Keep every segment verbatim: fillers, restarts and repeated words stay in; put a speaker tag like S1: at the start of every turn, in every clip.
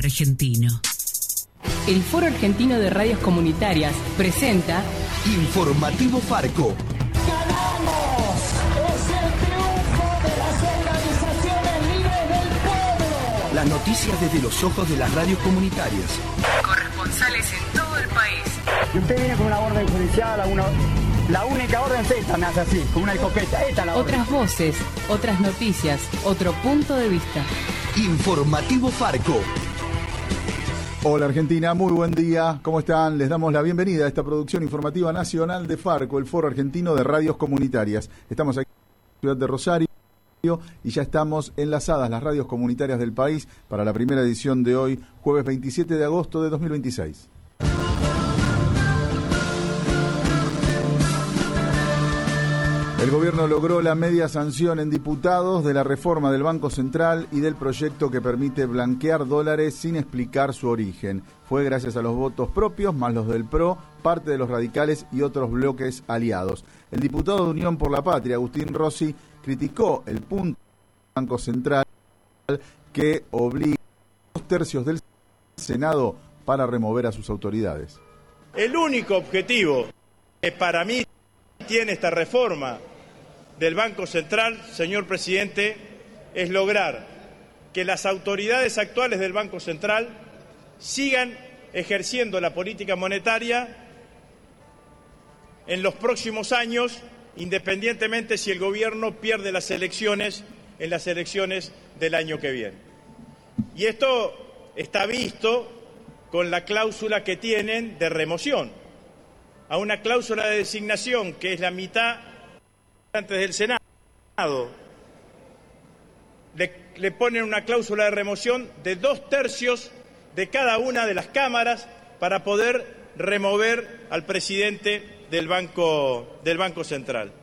S1: Argentino.
S2: El Foro Argentino de Radios Comunitarias presenta
S3: Informativo Farco.
S4: ¡Ganamos! ¡Es el triunfo de las organizaciones libres del pueblo!
S3: Las noticias desde los ojos de las radios comunitarias.
S1: Corresponsales en todo el país.
S5: Y usted viene con una orden judicial, a una, la única orden es esta, me hace así, con una escopeta. Esta es la orden.
S2: Otras voces, otras noticias, otro punto de vista.
S3: Informativo Farco.
S6: Hola Argentina, muy buen día, ¿cómo están? Les damos la bienvenida a esta producción informativa nacional de Farco, el Foro Argentino de Radios Comunitarias. Estamos aquí en la ciudad de Rosario y ya estamos enlazadas las radios comunitarias del país para la primera edición de hoy, jueves veintisiete de agosto de dos mil veintiséis. El gobierno logró la media sanción en diputados de la reforma del Banco Central y del proyecto que permite blanquear dólares sin explicar su origen. Fue gracias a los votos propios, más los del P R O, parte de los radicales y otros bloques aliados. El diputado de Unión por la Patria, Agustín Rossi, criticó el punto del Banco Central que obliga a dos tercios del Senado para remover a sus autoridades.
S7: El único objetivo que para mí tiene esta reforma del Banco Central, señor presidente, es lograr que las autoridades actuales del Banco Central sigan ejerciendo la política monetaria en los próximos años, independientemente si el gobierno pierde las elecciones en las elecciones del año que viene. Y esto está visto con la cláusula que tienen de remoción, a una cláusula de designación que es la mitad antes del Senado. Le, le ponen una cláusula de remoción de dos tercios de cada una de las cámaras para poder remover al presidente del Banco, del Banco Central.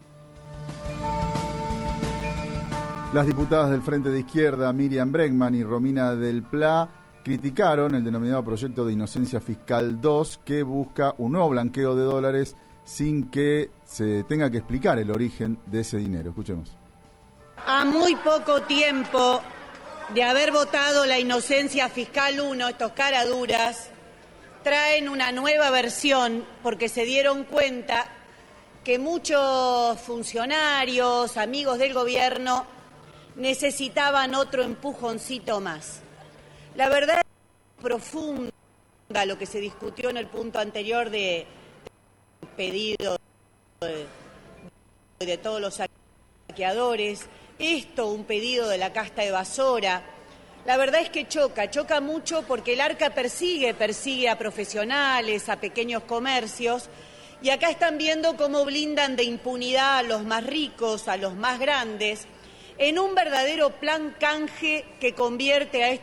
S6: Las diputadas del Frente de Izquierda, Miriam Bregman y Romina del Pla, criticaron el denominado proyecto de Inocencia Fiscal dos, que busca un nuevo blanqueo de dólares sin que se tenga que explicar el origen de ese dinero. Escuchemos.
S8: A muy poco tiempo de haber votado la Inocencia Fiscal uno, estos caraduras traen una nueva versión porque se dieron cuenta que muchos funcionarios, amigos del gobierno, necesitaban otro empujoncito más. La verdad es profunda lo que se discutió en el punto anterior de, de pedido de, de todos los saqueadores, esto un pedido de la casta evasora. La verdad es que choca, choca mucho porque el ARCA persigue, persigue a profesionales, a pequeños comercios, y acá están viendo cómo blindan de impunidad a los más ricos, a los más grandes, en un verdadero plan canje que convierte a